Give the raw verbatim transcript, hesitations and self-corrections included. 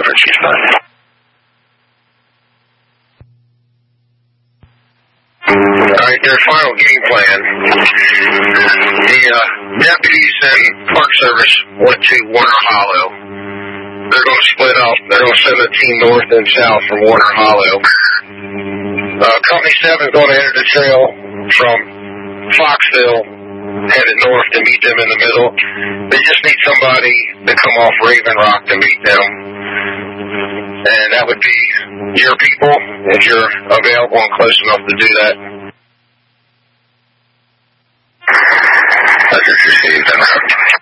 she's fine. Alright, their final game plan. The uh, deputies and Park Service went to Warner Hollow. They're going to split up. They're going to send a team north and south from Warner Hollow. Uh, Company seven is going to enter the trail from Foxville, headed north to meet them in the middle. They just need somebody to come off Raven Rock to meet them. And that would be your people, if you're available and close enough to do that. That's just received.